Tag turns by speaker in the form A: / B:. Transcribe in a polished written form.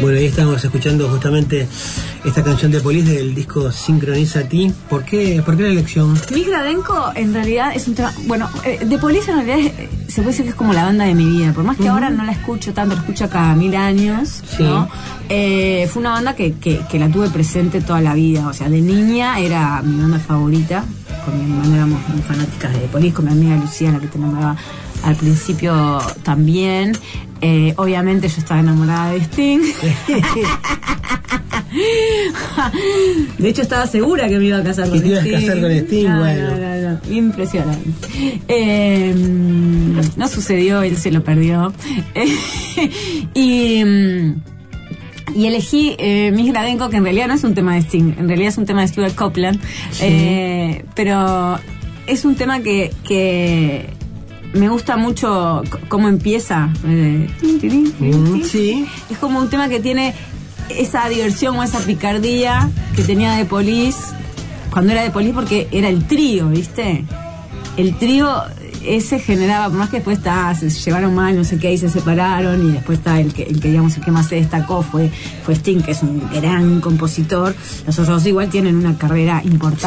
A: Bueno, ahí estamos escuchando justamente esta canción de Police del disco Sincroniza a ti. ¿Por qué la elección?
B: Miss Gradenko en realidad es un tema... Bueno, de Police en realidad se puede decir que es como la banda de mi vida. Por más que ahora no la escucho tanto, la escucho cada 1000 años,
A: sí,
B: ¿no? Fue una banda que la tuve presente toda la vida. O sea, de niña era mi banda favorita. Con mi hermana éramos muy fanáticas de Police, con mi amiga Lucía, la que te nombraba al principio también. Obviamente yo estaba enamorada de Sting. De hecho estaba segura que me iba a casar con Sting.
A: ¿Te ibas a casar con Sting?
B: No. Impresionante. No sucedió, él se lo perdió. Y elegí Miss Gradenko, que en realidad no es un tema de Sting, en realidad es un tema de Stuart Copeland. Sí. Pero es un tema que me gusta mucho cómo empieza.
A: Sí.
B: Es como un tema que tiene esa diversión o esa picardía que tenía de Police cuando era de Police, porque era el trío, ¿viste? El trío ese generaba, por más que después se llevaron mal, no sé qué, y se separaron, y después está el que digamos el que más se destacó fue Sting, que es un gran compositor. Los otros dos igual tienen una carrera importante.